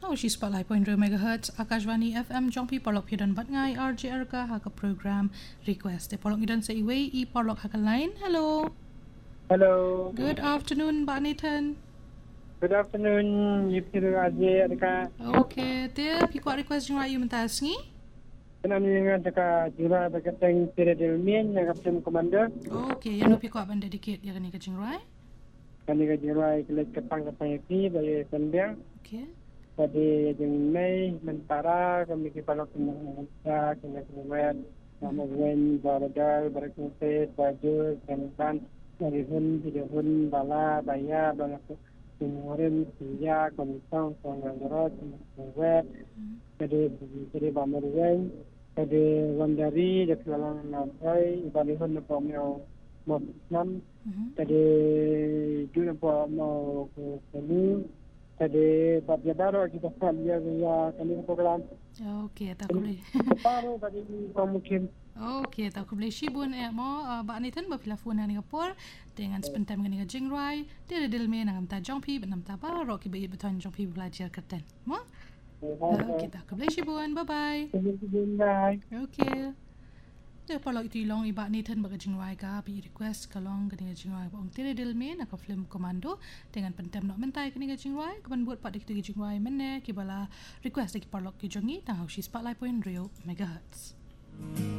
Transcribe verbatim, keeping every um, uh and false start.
Ushi Spotlight point dua megahertz Akashvani F M Jongpi Polok Hidan Batngai R J R K Haka program request de Polok Hidan Seiway I Polok Haka line. Hello. Hello. Good afternoon, Pak Nathan. Good afternoon, you P R J R K. Okay, dia pi kuat request jumpa you mentas ni. Kenapa ni dengan dekat jura berkateng Tiradil Min yang Kapten Commander. Okay, yang pi kuat benda dikit ya kan kacing rai. Kan dekat jura kelet ketang ketang iki bagi sendang. Okay. Tadi jeng Mei mentara kami ke Polok Indonesia kena kemudian nama wen baradal berkumpul baju dan dari hun tidak hun bala baya bala kemudian dia komitong pengandarat kemudian jadi jadi bameruan jadi wandari jadi lalang nabai ibali hun napomio mau enam jadi juga mau ke sini. Jadi pada baru kita lihat ya kami program. Okay, tak boleh. Baru tadi mungkin. Okay, tak boleh. Shibun eh mo Pak Nathan berpilafun dengan Singapura dengan sebentar dengan Jingrai. Dia ada dilme dengan ta Jongpi benam ta baru kita beri betul Jongpi belajar kerten. Mo? Okay, tak boleh Shibun. Bye bye. Bye. Okay. Dia kalau itu long iba Nathan bagi Jingrai ka pi request kalong kena Jingrai bang tire dilme nak film komando dengan pentem nak mentai kena Jingrai keban buat pak dik Jingrai menne kibala request dik parlok ki jongi tang Ushi Spotlight point dua megahertz.